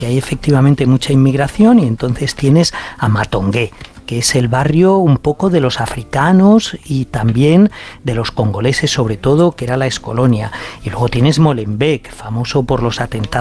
hay efectivamente mucha inmigración y entonces tienes a Matongué, que es el barrio un poco de los africanos y también de los congoleses sobre todo, que era la excolonia. Y luego tienes Molenbeek, famoso por los atentados